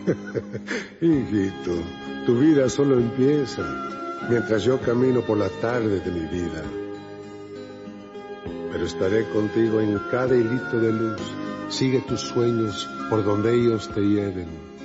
Hijito, tu vida solo empieza mientras yo camino por la tarde de mi vida. Pero estaré contigo en cada hilito de luz. Sigue tus sueños por donde ellos te lleven.